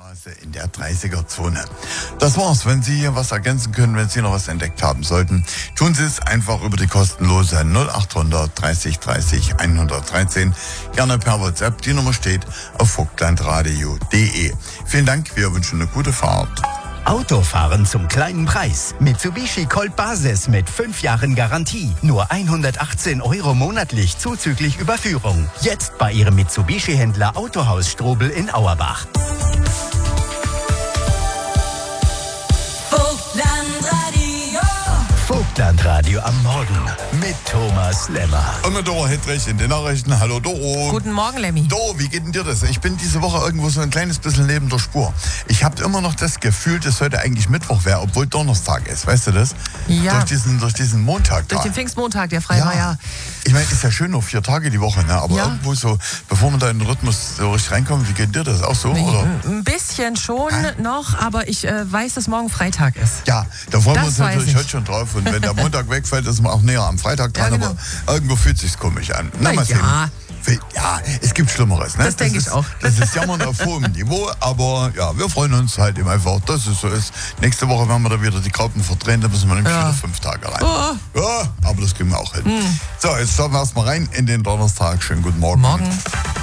Straße in der 30er-Zone. Das war's. Wenn Sie hier was ergänzen können, wenn Sie noch was entdeckt haben sollten, tun Sie es einfach über die kostenlose 0800 30 30 113. Gerne per WhatsApp. Die Nummer steht auf vogtlandradio.de. Vielen Dank. Wir wünschen eine gute Fahrt. Autofahren zum kleinen Preis. Mitsubishi Colt Basis mit 5 Jahren Garantie. Nur 118 € monatlich zuzüglich Überführung. Jetzt bei Ihrem Mitsubishi-Händler Autohaus Strobel in Auerbach. Vogtlandradio am Morgen mit Thomas Lemmer. Und mit Doro Hedrich in den Nachrichten. Hallo Doro. Guten Morgen, Lemmy. Doro, wie geht denn dir das? Ich bin diese Woche irgendwo so ein kleines bisschen neben der Spur. Ich habe immer noch das Gefühl, dass heute eigentlich Mittwoch wäre, obwohl Donnerstag ist. Weißt du das? Ja. Durch diesen Montag. Durch den Pfingstmontag, der frei war, ja. Ich meine, ist ja schön, nur 4 Tage die Woche, ne? Aber irgendwo so, bevor man da in den Rhythmus so richtig reinkommt, wie geht dir das? Auch so, oder? Ein bisschen schon noch, aber ich weiß, dass morgen Freitag ist. Ja, da freuen wir uns Das weiß natürlich ich. heute schon drauf. Und wenn der Montag wegfällt, ist man auch näher am Freitag dran. Ja, genau. Aber irgendwo fühlt es sich komisch an. Na, mal sehen. Ja, es gibt Schlimmeres. Ne? Das denke ich auch. Das ist Jammern auf hohem Niveau, aber ja, wir freuen uns halt eben einfach, dass es so ist. Nächste Woche werden wir da wieder die Graupen verdrehen, da müssen wir nämlich wieder 5 Tage rein. Ja, aber das kriegen wir auch hin. So, jetzt starten wir erstmal rein in den Donnerstag. Schönen guten Morgen. Morgen.